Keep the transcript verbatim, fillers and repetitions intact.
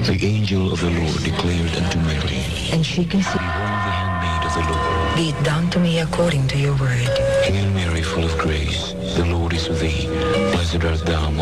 The angel of the Lord declared unto Mary, And she conceived. Behold, the handmaid of the Lord. Be it done to me according to your word. Hail Mary, full of grace, the Lord is with thee. Blessed art thou